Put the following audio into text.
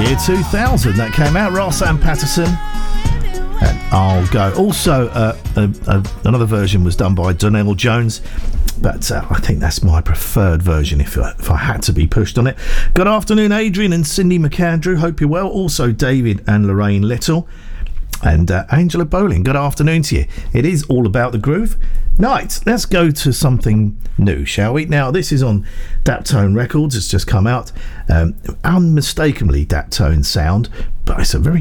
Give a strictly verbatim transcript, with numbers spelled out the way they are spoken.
year two thousand that came out. Rosanne Patterson and I'll Go. Also, uh, uh, uh, another version was done by Donell Jones, but uh, I think that's my preferred version if, uh, if I had to be pushed on it. Good afternoon, Adrian and Cindy McAndrew. Hope you're well. Also, David and Lorraine Little. And uh, Angela Bowling, good afternoon to you. It is all about the groove. Right, let's go to something new, shall we? Now, this is on Daptone Records. It's just come out. Um, unmistakably Daptone sound, but it's a very